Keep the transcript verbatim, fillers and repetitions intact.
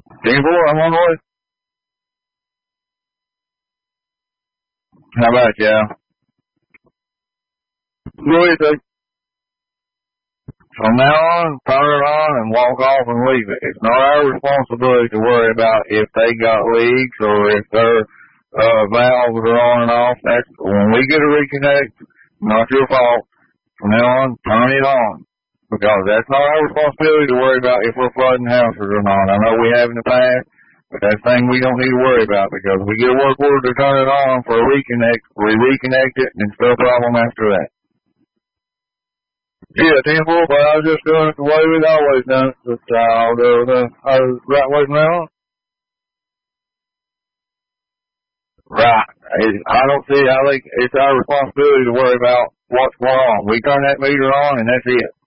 ten four, I'm on the way. How about you, Al? Go ahead, Dave. From now on, turn it on and walk off and leave it. It's not our responsibility to worry about if they got leaks or if their uh, valves are on and off. That's when we get a reconnect, not your fault. From now on, turn it on. Because that's not our responsibility to worry about if we're flooding houses or not. I know we have in the past, but that's the thing we don't need to worry about because we get a work order to turn it on for a reconnect, we reconnect it, and it's no problem after that. Yeah, ten four, but I was just doing it the way we've always done it. But uh, I'll do the uh, right way from now on. Right. I don't see how they, it's our responsibility to worry about what's going on. We turn that meter on and that's it.